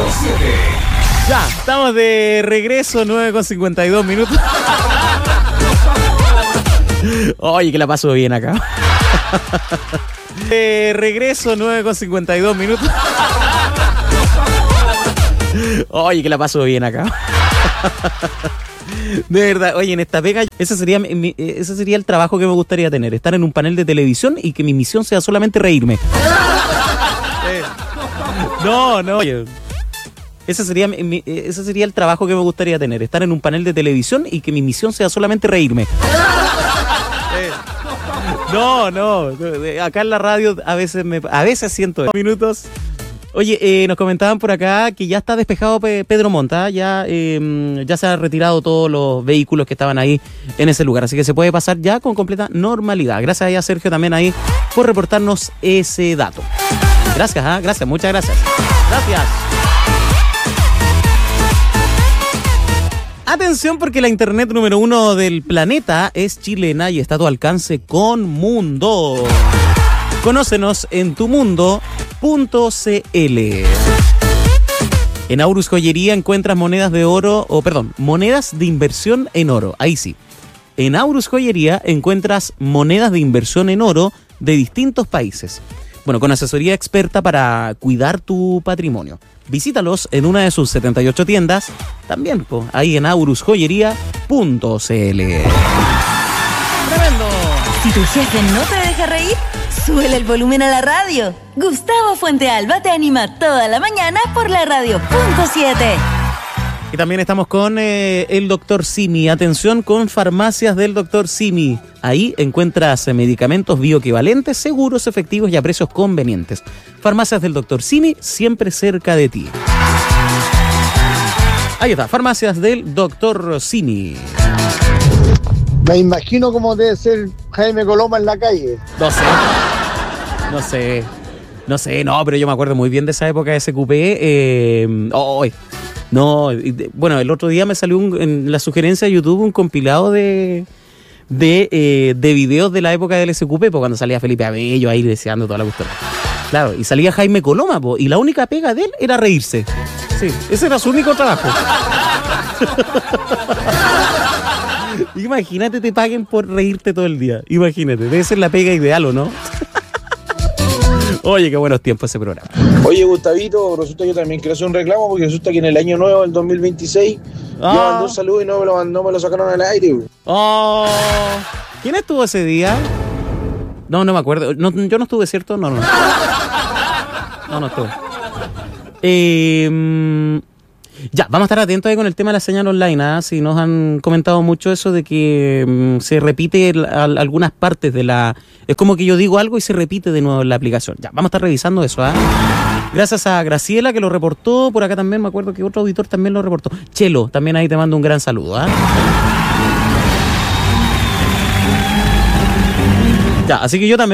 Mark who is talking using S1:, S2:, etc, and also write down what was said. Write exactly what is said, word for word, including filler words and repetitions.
S1: siete.
S2: Ya, estamos de regreso, nueve con cincuenta y dos minutos. Oye, que la paso bien acá. De regreso, nueve con cincuenta y dos minutos. Oye, que la paso bien acá. De verdad, oye, en esta pega, ese sería, mi, ese sería el trabajo que me gustaría tener. Estar en un panel de televisión y que mi misión sea solamente reírme. Eh, no, no, oye. Ese sería, mi, ese sería el trabajo que me gustaría tener. Estar en un panel de televisión y que mi misión sea solamente reírme. Eh, no, no. Acá en la radio a veces me, a veces siento eso. Minutos. Oye, eh, nos comentaban por acá que ya está despejado Pe- Pedro Montt, ¿eh? ya, eh, ya se han retirado todos los vehículos que estaban ahí en ese lugar, así que se puede pasar ya con completa normalidad. Gracias a Sergio también ahí por reportarnos ese dato. Gracias, ¿eh? gracias, muchas gracias. Gracias. Atención, porque la internet número uno del planeta es chilena y está a tu alcance con Mundo. Conócenos en tumundo punto c l. En Aurus Joyería encuentras monedas de oro, o perdón, monedas de inversión en oro. Ahí sí. En Aurus Joyería encuentras monedas de inversión en oro de distintos países. Bueno, con asesoría experta para cuidar tu patrimonio. Visítalos en una de sus setenta y ocho tiendas, también po, ahí en aurus joyería punto c l. ¡Tremendo!
S3: Si tu jefe no te deja reír, súbele el volumen a la radio. Gustavo Fuentealba te anima toda la mañana por la radio punto siete.
S2: Y también estamos con eh, el doctor Simi. Atención con farmacias del doctor Simi. Ahí encuentras eh, medicamentos bioequivalentes, seguros, efectivos y a precios convenientes. Farmacias del doctor Simi, siempre cerca de ti. Ahí está, farmacias del doctor Simi.
S4: Me imagino cómo debe ser Jaime Coloma en la calle.
S2: No sé, no sé, no sé, no, pero yo me acuerdo muy bien de esa época de S Q P. Eh, oh, no, bueno, el otro día me salió un, en la sugerencia de YouTube un compilado de de, eh, de videos de la época del S Q P, pues, cuando salía Felipe Abello ahí deseando toda la cuestión. Claro, y salía Jaime Coloma, po, y la única pega de él era reírse. Sí, ese era su único trabajo. Imagínate te paguen por reírte todo el día. Imagínate, debe ser la pega ideal, ¿o no? Oye, qué buenos tiempos ese programa.
S5: Oye, Gustavito, resulta que yo también quiero hacer un reclamo porque resulta que en el año nuevo, el dos mil veintiséis,
S2: ah.
S5: yo mandé un saludo y no me lo, no me lo sacaron al aire.
S2: Oh, ¿quién estuvo ese día? No, no me acuerdo. No, yo no estuve, ¿cierto? No, no. No, no estuve. Eh... Ya, vamos a estar atentos ahí con el tema de la señal online, ¿eh? Si nos han comentado mucho eso de que um, se repite el, al, algunas partes de la... Es como que yo digo algo y se repite de nuevo en la aplicación. Ya, vamos a estar revisando eso, ¿eh? Gracias a Graciela que lo reportó, por acá también me acuerdo que otro auditor también lo reportó. Chelo, también ahí te mando un gran saludo, ¿eh? Ya, así que yo también...